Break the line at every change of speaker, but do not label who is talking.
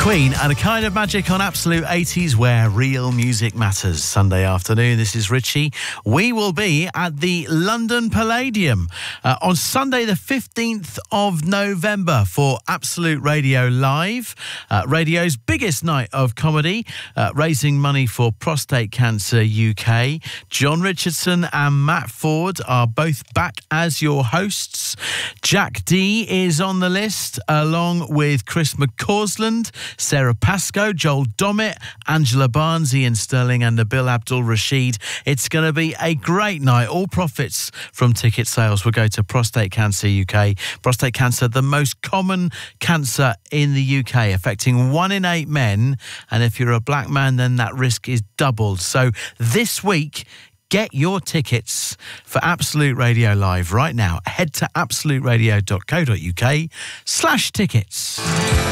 Queen and a kind of magic on Absolute 80s where real music matters. Sunday afternoon, this is Richie. We will be at the London Palladium on Sunday the 15th of November for Absolute Radio Live, radio's biggest night of comedy, raising money for Prostate Cancer UK. John Richardson and Matt Ford are both back as your hosts. Jack D is on the list along with Chris McCausland, Sarah Pascoe, Joel Dommett, Angela Barnes, Ian Sterling and Nabil Abdul Rashid. It's going to be a great night. All profits from ticket sales will go to Prostate Cancer UK. Prostate cancer, the most common cancer in the UK, affecting 1 in 8 men. And if you're a black man, then that risk is doubled. So this week, get your tickets for Absolute Radio Live right now. Head to absoluteradio.co.uk/tickets.